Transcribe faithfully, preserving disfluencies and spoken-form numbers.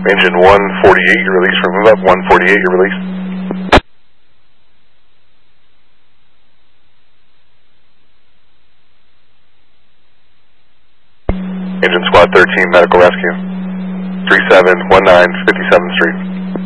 Engine one forty-eight, your release for move up. one forty-eight, your release. Engine Squad thirteen, medical rescue. three seven one nine, fifty-seventh Street.